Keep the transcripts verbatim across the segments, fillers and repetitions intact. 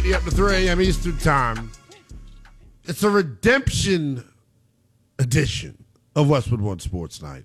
getting you up to three a.m. Eastern Time. It's a redemption edition of Westwood One Sports Night.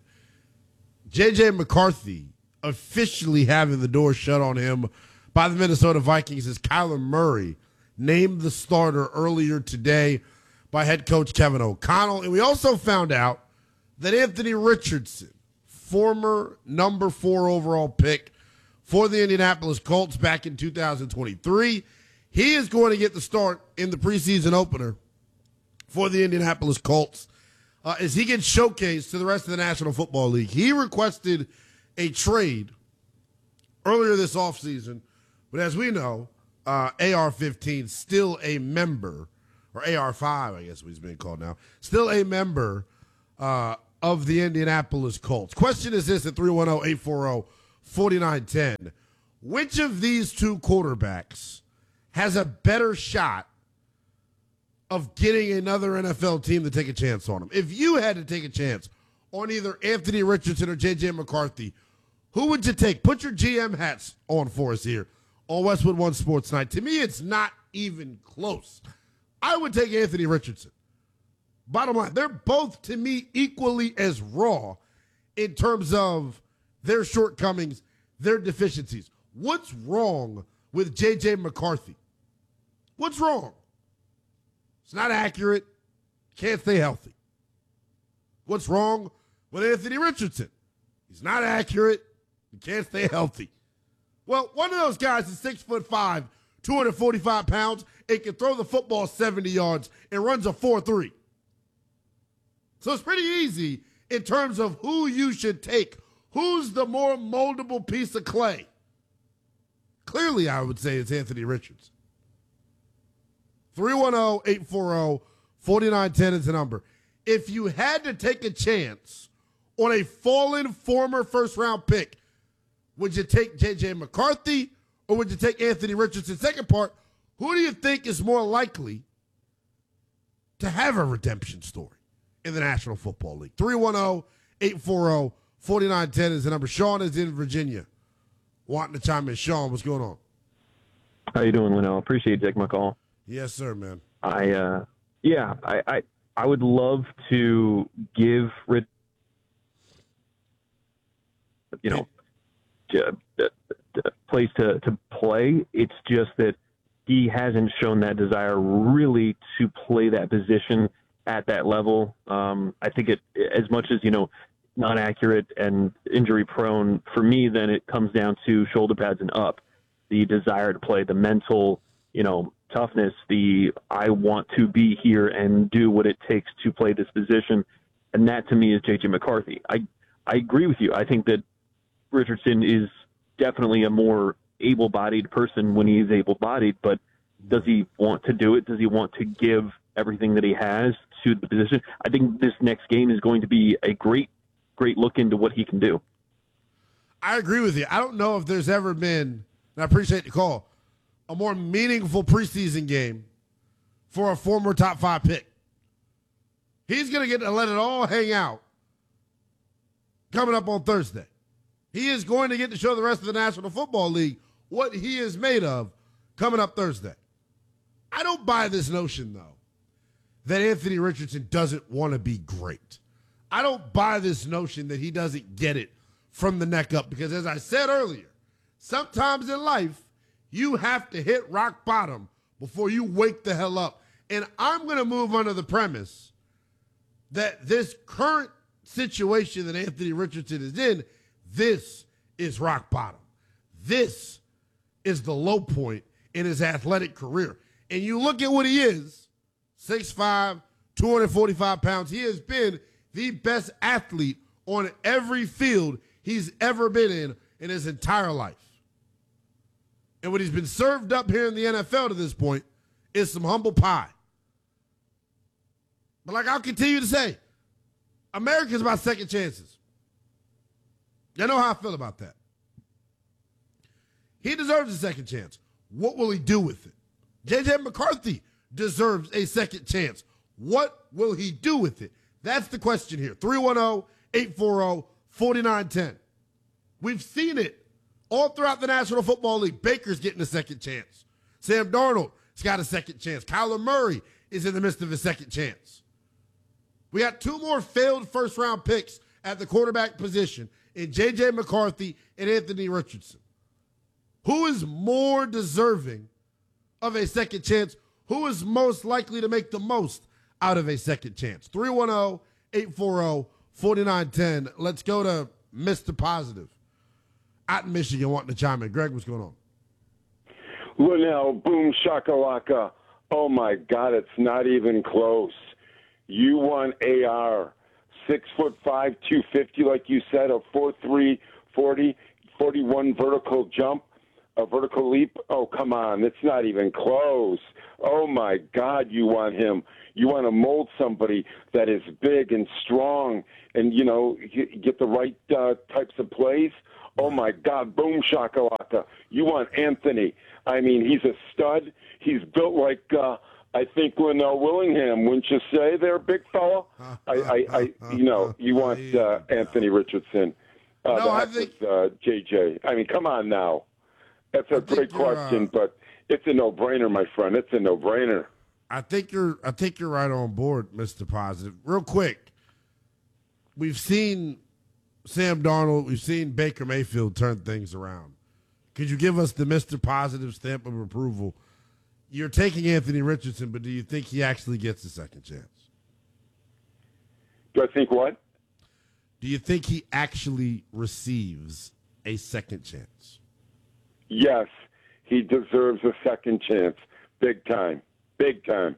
J J. McCarthy officially having the door shut on him by the Minnesota Vikings as Kyler Murray named the starter earlier today by head coach Kevin O'Connell. And we also found out that Anthony Richardson, former number four overall pick for the Indianapolis Colts back in two thousand twenty-three, he is going to get the start in the preseason opener for the Indianapolis Colts uh, as he gets showcased to the rest of the National Football League. He requested a trade earlier this offseason, but as we know, uh, A R fifteen, still a member, or A R five, I guess what he's being called now, still a member uh, of the Indianapolis Colts. Question is this at three one zero, eight four zero, four nine one zero. Which of these two quarterbacks has a better shot of getting another N F L team to take a chance on him? If you had to take a chance on either Anthony Richardson or J J. McCarthy, who would you take? Put your G M hats on for us here on Westwood One Sports Night. To me, it's not even close. I would take Anthony Richardson. Bottom line, they're both, to me, equally as raw in terms of their shortcomings, their deficiencies. What's wrong with J J. McCarthy? What's wrong? It's not accurate. Can't stay healthy. What's wrong with Anthony Richardson? He's not accurate. He can't stay healthy. Well, one of those guys is six foot five, two hundred forty-five pounds, and can throw the football seventy yards and runs a four three. So it's pretty easy in terms of who you should take. Who's the more moldable piece of clay? Clearly, I would say it's Anthony Richardson. three one zero, eight four zero, four nine one zero is the number. If you had to take a chance on a fallen former first-round pick, would you take J J. McCarthy or would you take Anthony Richardson? Second part, who do you think is more likely to have a redemption story in the National Football League? three one zero, eight four zero, four nine one zero is the number. Sean is in Virginia wanting to chime in. Sean, what's going on? How you doing, Linnell? Appreciate you taking my call. Yes, sir, man. I, uh, yeah, I, I, I would love to give, Rich, you know, a, a place to, to play. It's just that he hasn't shown that desire really to play that position at that level. Um, I think it, as much as, you know, not accurate and injury prone for me, then it comes down to shoulder pads and up, the desire to play, the mental, you know, toughness, the I want to be here and do what it takes to play this position. And that to me is J J. McCarthy. I, I agree with you. I think that Richardson is definitely a more able-bodied person when he's able-bodied, but does he want to do it? Does he want to give everything that he has to the position? I think this next game is going to be a great, great look into what he can do. I agree with you. I don't know if there's ever been, and I appreciate the call, a more meaningful preseason game for a former top five pick. He's going to get to let it all hang out coming up on Thursday. He is going to get to show the rest of the National Football League what he is made of coming up Thursday. I don't buy this notion, though, that Anthony Richardson doesn't want to be great. I don't buy this notion that he doesn't get it from the neck up because, as I said earlier, sometimes in life, you have to hit rock bottom before you wake the hell up. And I'm going to move under the premise that this current situation that Anthony Richardson is in, this is rock bottom. This is the low point in his athletic career. And you look at what he is, six five, two hundred forty-five pounds. He has been the best athlete on every field he's ever been in in his entire life. And what he's been served up here in the N F L to this point is some humble pie. But like I'll continue to say, America's about second chances. You know how I feel about that. He deserves a second chance. What will he do with it? J J. McCarthy deserves a second chance. What will he do with it? That's the question here. three one zero, eight four zero, four nine one zero. We've seen it all throughout the National Football League. Baker's getting a second chance. Sam Darnold, He's got a second chance. Kyler Murray is in the midst of a second chance. We got two more failed first-round picks at the quarterback position in J J. McCarthy and Anthony Richardson. Who is more deserving of a second chance? Who is most likely to make the most out of a second chance? three one zero, eight four zero, four nine one zero. Let's go to Mister Positive out in Michigan wanting to chime in. Greg, what's going on? Linnell, boom shakalaka. Oh, my God, it's not even close. You won A R, six foot five, two fifty, like you said, a four three, forty, forty-one vertical jump, a vertical leap. Oh, come on, it's not even close. Oh, my God, you want him. You want to mold somebody that is big and strong and, you know, get the right uh, types of plays. Oh, my God, boom shakalaka. You want Anthony. I mean, he's a stud. He's built like, uh, I think, Linnell Willingham. Wouldn't you say there, big fella? I, I, I you know, you want uh, Anthony Richardson. Uh, no, I think with, uh, J J. I mean, come on now. That's a great question, uh, but it's a no-brainer, my friend. It's a no-brainer. I think you're. I think you're right on board, Mister Positive. Real quick, we've seen Sam Darnold. We've seen Baker Mayfield turn things around. Could you give us the Mister Positive stamp of approval? You're taking Anthony Richardson, but do you think he actually gets a second chance? Do I think what? Do you think he actually receives a second chance? Yes, he deserves a second chance. Big time. Big time.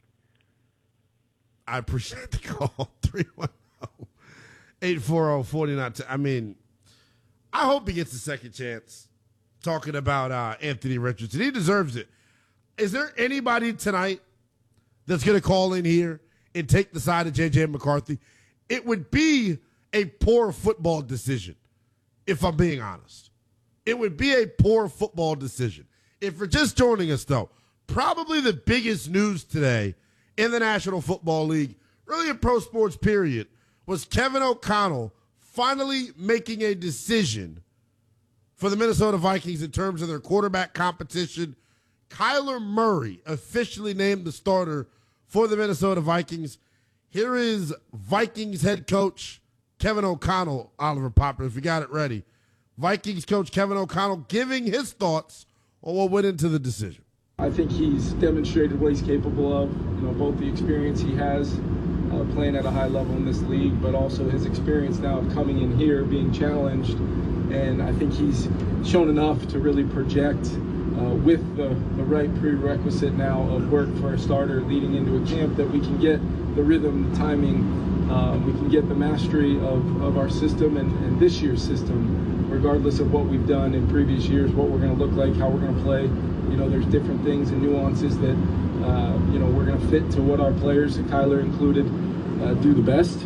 I appreciate the call. three one zero, eight four zero, four nine one zero. I mean, I hope he gets a second chance. Talking about uh, Anthony Richardson. He deserves it. Is there anybody tonight that's going to call in here and take the side of J J. McCarthy? It would be a poor football decision, if I'm being honest. It would be a poor football decision. If you're just joining us, though, probably the biggest news today in the National Football League, really in pro sports period, was Kevin O'Connell finally making a decision for the Minnesota Vikings in terms of their quarterback competition. Kyler Murray officially named the starter for the Minnesota Vikings. Here is Vikings head coach Kevin O'Connell, Oliver Popper, if you got it ready. Vikings coach Kevin O'Connell giving his thoughts on what went into the decision. I think he's demonstrated what he's capable of, you know, both the experience he has uh, playing at a high level in this league, but also his experience now of coming in here, being challenged. And I think he's shown enough to really project uh, with the, the right prerequisite now of work for a starter leading into a camp that we can get the rhythm, the timing, uh, we can get the mastery of, of our system and, and this year's system, regardless of what we've done in previous years, what we're going to look like, how we're going to play. You know, there's different things and nuances that, uh, you know, we're going to fit to what our players, Kyler included, uh, do the best.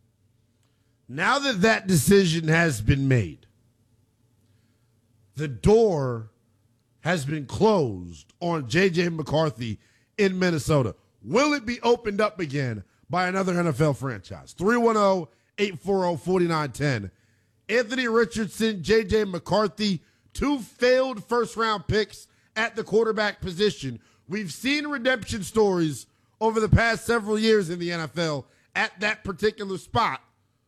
Now that that decision has been made, the door has been closed on J J. McCarthy in Minnesota. Will it be opened up again by another N F L franchise? three one zero, eight four zero, four nine one zero. Anthony Richardson, J J. McCarthy, two failed first-round picks at the quarterback position. We've seen redemption stories over the past several years in the N F L at that particular spot.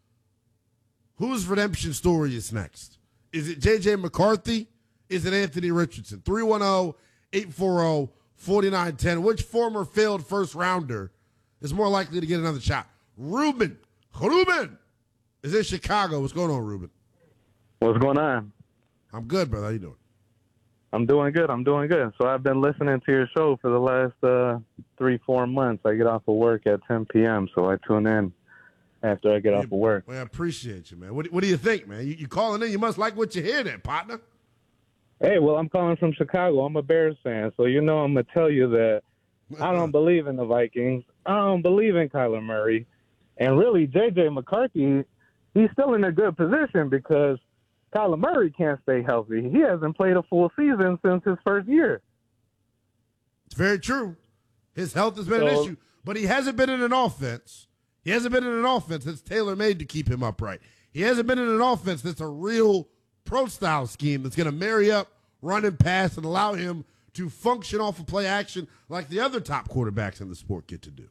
Whose redemption story is next? Is it J J. McCarthy? Is it Anthony Richardson? three one zero, eight four zero, four nine one zero. Which former failed first-rounder is more likely to get another shot? Ruben. Ruben is in Chicago. What's going on, Ruben? What's going on? I'm good, brother. How you doing? I'm doing good. I'm doing good. So I've been listening to your show for the last uh, three, four months. I get off of work at ten p.m., so I tune in after I get off of work. Well, I appreciate you, man. What, what do you think, man? You, you calling in? You must like what you hear then, partner. Hey, well, I'm calling from Chicago. I'm a Bears fan, so you know I'm going to tell you that I don't believe in the Vikings. I don't believe in Kyler Murray. And really, J J. McCarthy, he's still in a good position because Kyler Murray can't stay healthy. He hasn't played a full season since his first year. It's very true. His health has been so, an issue, but he hasn't been in an offense. He hasn't been in an offense that's tailor-made to keep him upright. He hasn't been in an offense that's a real pro-style scheme that's going to marry up, run and pass, and allow him to function off of play action like the other top quarterbacks in the sport get to do.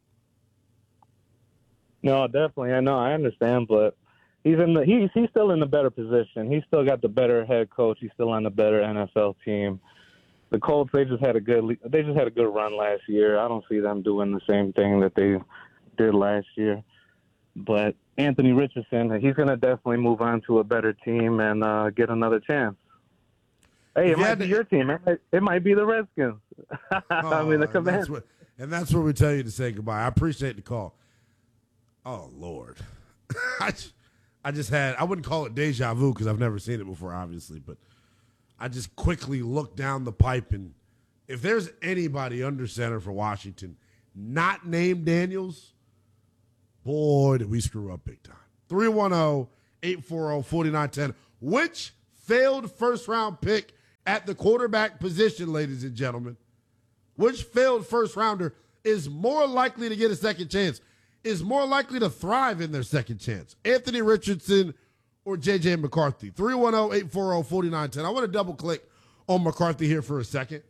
No, definitely. I know. I understand, but he's in the he's he's still in the better position. He's still got the better head coach. He's still on the better N F L team. The Colts, they just had a good they just had a good run last year. I don't see them doing the same thing that they did last year. But Anthony Richardson, he's going to definitely move on to a better team and uh, get another chance. Hey, it Yeah, might be the- your team. It might, it might be the Redskins. I mean, the and, Commanders. that's what, and that's where we tell you to say goodbye. I appreciate the call. Oh, Lord. I, j- I just had, I wouldn't call it deja vu because I've never seen it before, obviously, but I just quickly looked down the pipe, and if there's anybody under center for Washington not named Daniels, boy, did we screw up big time. three one zero, eight four zero, four nine one zero. Which failed first-round pick at the quarterback position, ladies and gentlemen, which failed first-rounder is more likely to get a second chance, is more likely to thrive in their second chance? Anthony Richardson or J J. McCarthy? three one zero, eight four zero, four nine one zero. I want to double-click on McCarthy here for a second.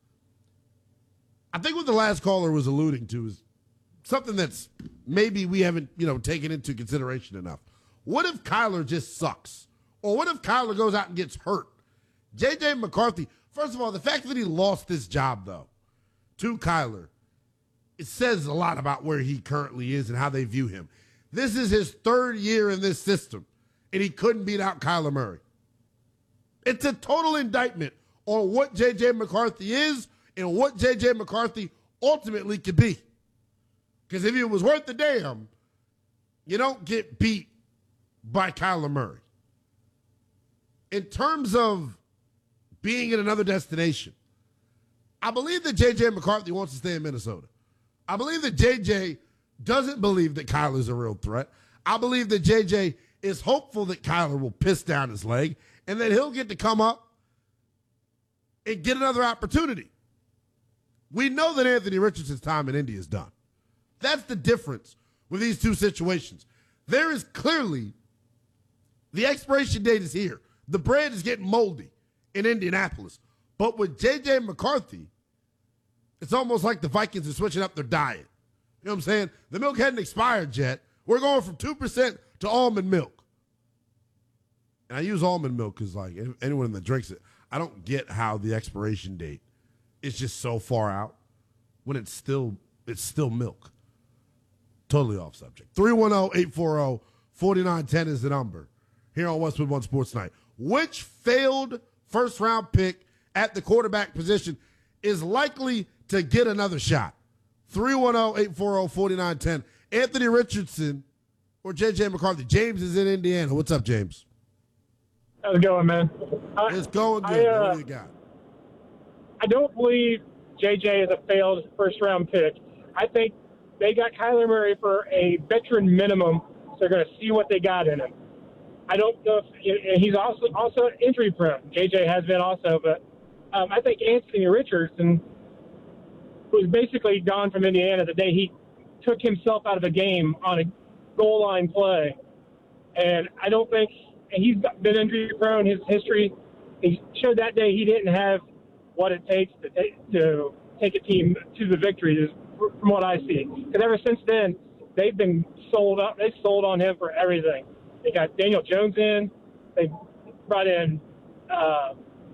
I think what the last caller was alluding to is something that's maybe we haven't, you know, taken into consideration enough. What if Kyler just sucks? Or what if Kyler goes out and gets hurt? J J. McCarthy, first of all, the fact that he lost this job, though, to Kyler, it says a lot about where he currently is and how they view him. This is his third year in this system, and he couldn't beat out Kyler Murray. It's a total indictment on what J J. McCarthy is and what J J. McCarthy ultimately could be. Because if it was worth the damn, you don't get beat by Kyler Murray. In terms of being in another destination, I believe that J J. McCarthy wants to stay in Minnesota. I believe that J J doesn't believe that Kyler's a real threat. I believe that J J is hopeful that Kyler will piss down his leg and that he'll get to come up and get another opportunity. We know that Anthony Richardson's time in Indy is done. That's the difference with these two situations. There is clearly, the expiration date is here. The bread is getting moldy in Indianapolis. But with J J. McCarthy, it's almost like the Vikings are switching up their diet. You know what I'm saying? The milk hadn't expired yet. We're going from two percent to almond milk. And I use almond milk because, like, anyone that drinks it, I don't get how the expiration date is just so far out when it's still it's still milk. Totally off subject. three one zero, eight four zero, four nine one zero is the number here on Westwood One Sports Night. Which failed first-round pick at the quarterback position is likely to get another shot? three one zero, eight four zero, four nine one zero. Anthony Richardson or J J. McCarthy. James is in Indiana. What's up, James? How's it going, man? I, It's going I, good. uh, What do you got? I don't believe J J is a failed first-round pick. I think they got Kyler Murray for a veteran minimum, so they're going to see what they got in him. I don't know if he's also also injury prone. J J has been also, but um, I think Anthony Richardson was basically gone from Indiana the day he took himself out of a game on a goal line play, and I don't think and he's been injury prone. His history, he showed that day he didn't have what it takes to take, to take a team to the victory, from what I see. Because ever since then, they've been sold up. They sold on him for everything. They got Daniel Jones in. They brought in uh,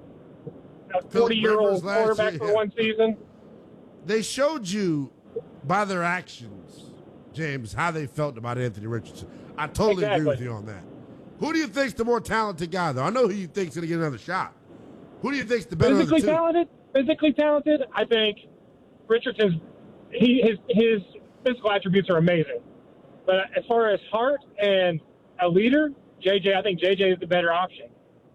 a forty-year-old Rivers last quarterback year, for yeah. one season. They showed you by their actions, James, how they felt about Anthony Richardson. I totally agree Exactly. with you on that. Who do you think's the more talented guy, though? I know who you think's going to get another shot. Who do you think's the better of the Physically two? talented, physically talented. I think Richardson's he his his physical attributes are amazing, but as far as heart and a leader, J J, I think J J is the better option.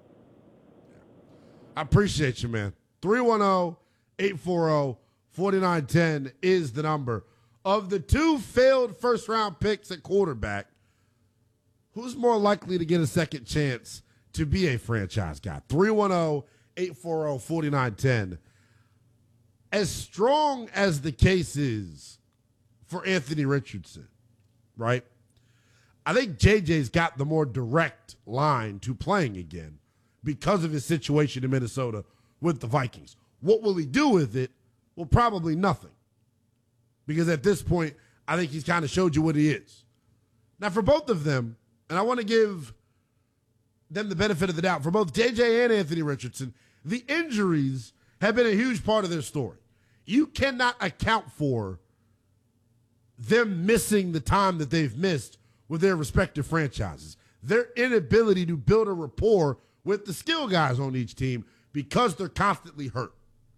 I appreciate you, man. three one zero, eight four zero, four nine one zero is the number. Of the two failed first-round picks at quarterback, who's more likely to get a second chance to be a franchise guy? three one zero, eight four zero, four nine one zero. As strong as the case is for Anthony Richardson, right? I think J J's got the more direct line to playing again because of his situation in Minnesota with the Vikings. What will he do with it? Well, probably nothing. Because at this point, I think he's kind of showed you what he is. Now, for both of them, and I want to give them the benefit of the doubt, for both J J and Anthony Richardson, the injuries have been a huge part of their story. You cannot account for them missing the time that they've missed with their respective franchises. Their inability to build a rapport with the skill guys on each team because they're constantly hurt.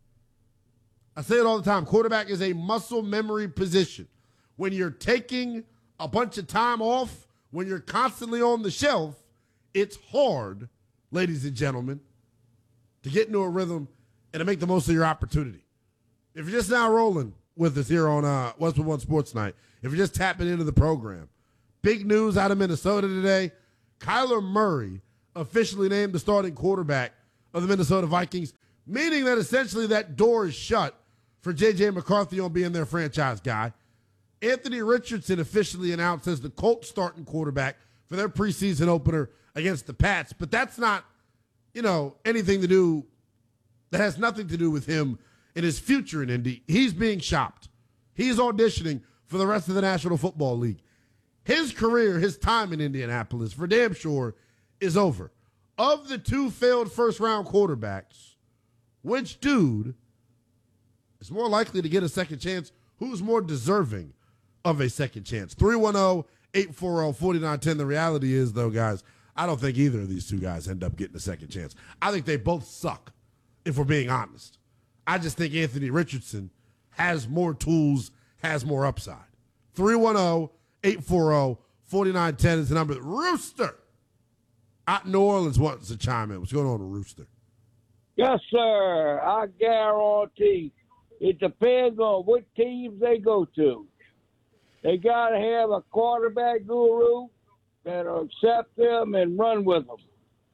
I say it all the time. Quarterback is a muscle memory position. When you're taking a bunch of time off, when you're constantly on the shelf, it's hard, ladies and gentlemen, to get into a rhythm and to make the most of your opportunity. If you're just now rolling with us here on uh, Westwood One Sports Night, if you're just tapping into the program, big news out of Minnesota today. Kyler Murray officially named the starting quarterback of the Minnesota Vikings, meaning that essentially that door is shut for J J McCarthy on being their franchise guy. Anthony Richardson officially announced as the Colts starting quarterback for their preseason opener against the Pats, but that's not, you know, anything to do, that has nothing to do with him in his future in Indy. He's being shopped. He's auditioning for the rest of the National Football League. His career, his time in Indianapolis, for damn sure, is over. Of the two failed first-round quarterbacks, which dude is more likely to get a second chance? Who's more deserving of a second chance? three one zero, eight four zero, four nine one zero. The reality is, though, guys, I don't think either of these two guys end up getting a second chance. I think they both suck, if we're being honest. I just think Anthony Richardson has more tools, has more upside. three one zero, eight four zero, four nine one zero is the number. Rooster out in New Orleans wants to chime in. What's going on with Rooster? Yes, sir. I guarantee it depends on what teams they go to. They got to have a quarterback guru that'll accept them and run with them.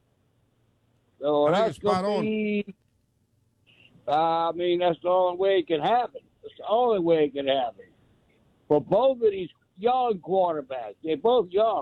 So that's going to be, I mean, that's the only way it can happen. That's the only way it can happen. For both of these young quarterbacks, they're both young.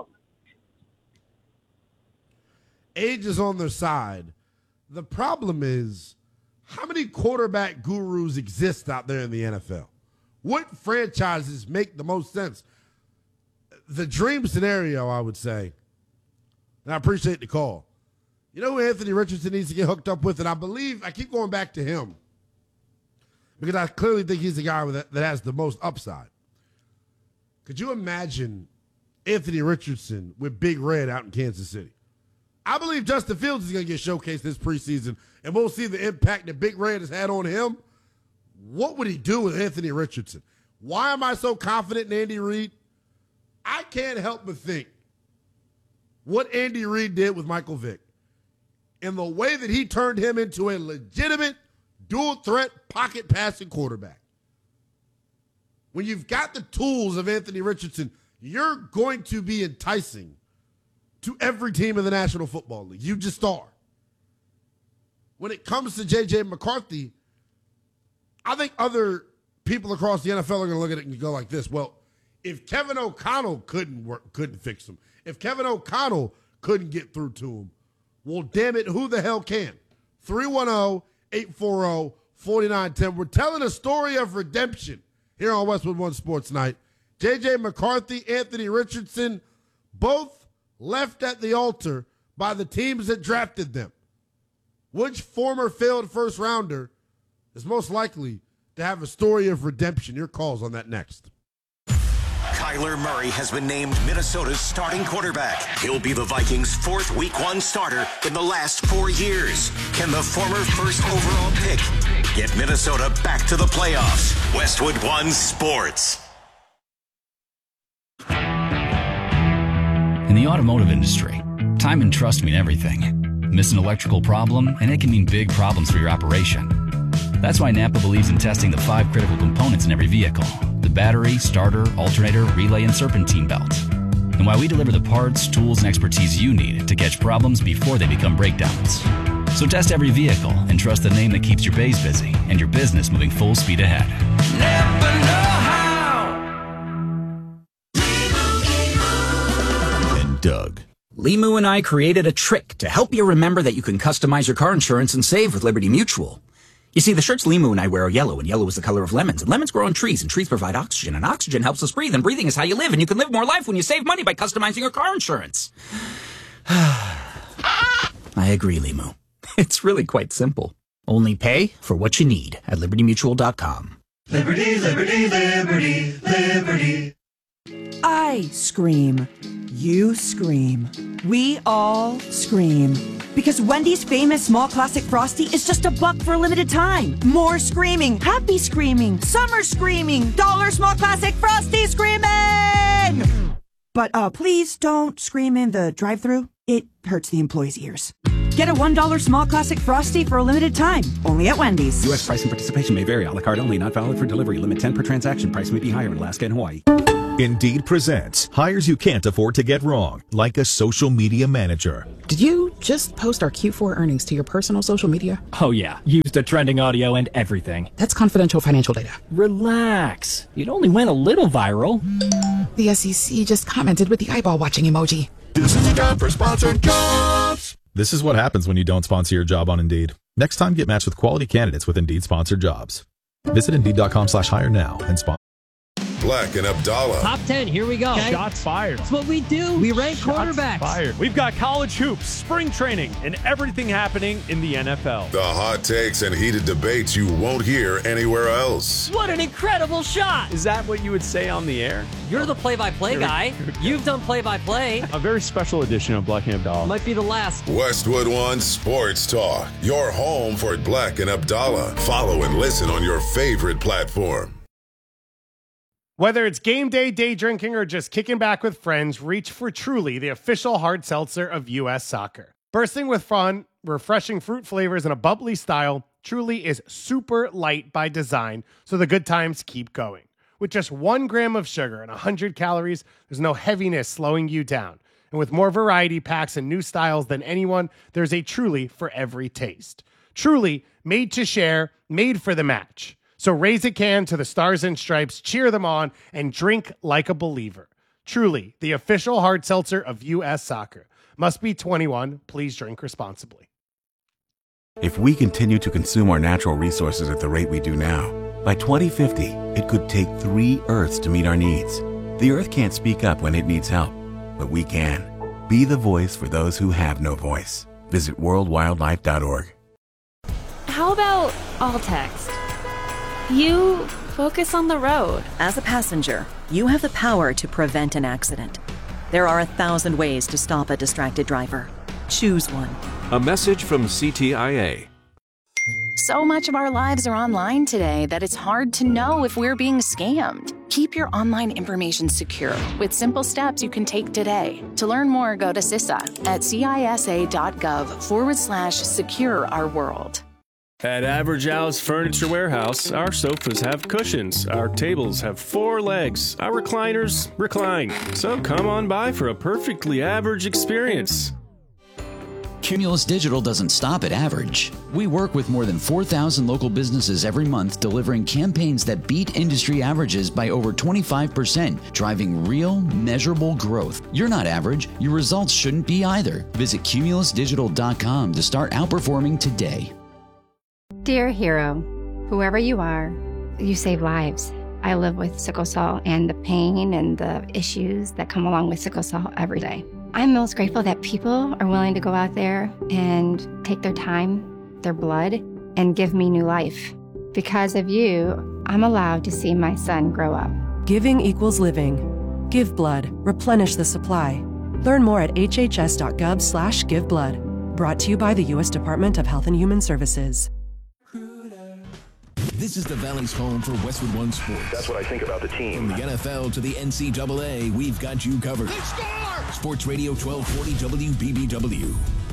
Age is on their side. The problem is, how many quarterback gurus exist out there in the N F L? What franchises make the most sense? The dream scenario, I would say, and I appreciate the call. You know who Anthony Richardson needs to get hooked up with? And I believe, I keep going back to him because I clearly think he's the guy with that, that has the most upside. Could you imagine Anthony Richardson with Big Red out in Kansas City? I believe Justin Fields is going to get showcased this preseason, and we'll see the impact that Big Red has had on him. What would he do with Anthony Richardson? Why am I so confident in Andy Reid? I can't help but think what Andy Reid did with Michael Vick and the way that he turned him into a legitimate dual-threat pocket passing quarterback. When you've got the tools of Anthony Richardson, you're going to be enticing to every team in the National Football League. You just are. When it comes to J J McCarthy, I think other people across the N F L are going to look at it and go like this. Well, if Kevin O'Connell couldn't work, couldn't fix him, if Kevin O'Connell couldn't get through to him, well, damn it, who the hell can? three one zero, eight four zero, four nine one zero. We're telling a story of redemption here on Westwood One Sports Night. J J McCarthy, Anthony Richardson, both left at the altar by the teams that drafted them. Which former failed first rounder is most likely to have a story of redemption? Your calls on that next. Kyler Murray has been named Minnesota's starting quarterback. He'll be the Vikings' fourth week one starter in the last four years. Can the former first overall pick get Minnesota back to the playoffs? Westwood One Sports. In the automotive industry, time and trust mean everything. Miss an electrical problem, and it can mean big problems for your operation. That's why Napa believes in testing the five critical components in every vehicle: the battery, starter, alternator, relay, and serpentine belt. And why we deliver the parts, tools, and expertise you need to catch problems before they become breakdowns. So test every vehicle and trust the name that keeps your bays busy and your business moving full speed ahead. Napa know-how. And Doug. Limu and I created a trick to help you remember that you can customize your car insurance and save with Liberty Mutual. You see, the shirts Limu and I wear are yellow, and yellow is the color of lemons. And lemons grow on trees, and trees provide oxygen, and oxygen helps us breathe, and breathing is how you live, and you can live more life when you save money by customizing your car insurance. I agree, Limu. It's really quite simple. Only pay for what you need at liberty mutual dot com. Liberty, liberty, liberty, liberty. I scream. You scream. We all scream. Because Wendy's famous small classic Frosty is just a buck for a limited time. More screaming, happy screaming, summer screaming, dollar small classic Frosty screaming! But uh, please don't scream in the drive-thru. It hurts the employees' ears. Get a one dollar small classic Frosty for a limited time. Only at Wendy's. U S price and participation may vary. A la carte only. Not valid for delivery. Limit ten per transaction. Price may be higher in Alaska and Hawaii. Indeed presents hires you can't afford to get wrong, like a social media manager. Did you just post our Q four earnings to your personal social media? Oh yeah, used the trending audio and everything. That's confidential financial data. Relax. It only went a little viral. The S E C just commented with the eyeball watching emoji. This is time for sponsored jobs. This is what happens when you don't sponsor your job on Indeed. Next time, get matched with quality candidates with Indeed sponsored jobs. Visit Indeed.com slash hire now and sponsor. Black and Abdallah. Top ten, here we go. Okay. Shots fired. That's what we do. We rank Shots quarterbacks. Fired. We've got college hoops, spring training, and everything happening in the N F L. The hot takes and heated debates you won't hear anywhere else. What an incredible shot. Is that what you would say on the air? You're the play-by-play guy. You've done play-by-play. A very special edition of Black and Abdallah. Might be the last. Westwood One Sports Talk. Your home for Black and Abdallah. Follow and listen on your favorite platform. Whether it's game day, day drinking, or just kicking back with friends, reach for Truly, the official hard seltzer of U S Soccer. Bursting with fun, refreshing fruit flavors, and a bubbly style, Truly is super light by design, so the good times keep going. With just one gram of sugar and one hundred calories, there's no heaviness slowing you down. And with more variety packs and new styles than anyone, there's a Truly for every taste. Truly, made to share, made for the match. So raise a can to the Stars and Stripes, cheer them on, and drink like a believer. Truly, the official hard seltzer of U S Soccer. Must be twenty-one. Please drink responsibly. If we continue to consume our natural resources at the rate we do now, by twenty fifty, it could take three Earths to meet our needs. The Earth can't speak up when it needs help, but we can. Be the voice for those who have no voice. Visit world wildlife dot org. How about all text? You focus on the road. As a passenger, you have the power to prevent an accident. There are a thousand ways to stop a distracted driver. Choose one. A message from C T I A. So much of our lives are online today that it's hard to know if we're being scammed. Keep your online information secure with simple steps you can take today. To learn more, go to CISA at cisa.gov forward slash secure our world. At Average Al's Furniture Warehouse, our sofas have cushions, our tables have four legs, our recliners recline. So come on by for a perfectly average experience. Cumulus Digital doesn't stop at average. We work with more than four thousand local businesses every month, delivering campaigns that beat industry averages by over twenty-five percent, driving real, measurable growth. You're not average. Your results shouldn't be either. Visit cumulus digital dot com to start outperforming today. Dear hero, whoever you are, you save lives. I live with sickle cell and the pain and the issues that come along with sickle cell every day. I'm most grateful that people are willing to go out there and take their time, their blood, and give me new life. Because of you, I'm allowed to see my son grow up. Giving equals living. Give blood. Replenish the supply. Learn more at hhs.gov slash give blood. Brought to you by the U S Department of Health and Human Services. This is the Valley's home for Westwood One Sports. That's what I think about the team. From the N F L to the N C double A, we've got you covered. Sports Radio twelve forty W B B W.